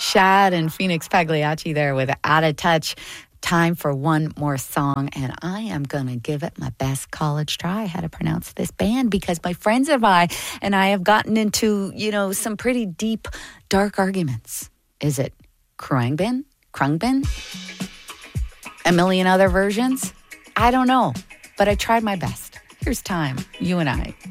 Shad and Phoenix Pagliacci there with Out of Touch. Time for one more song, and I am going to give it my best college try how to pronounce this band, because my friends and I have gotten into, some pretty deep, dark arguments. Is it Krungbin? A million other versions? I don't know, but I tried my best. Here's Time, you and I.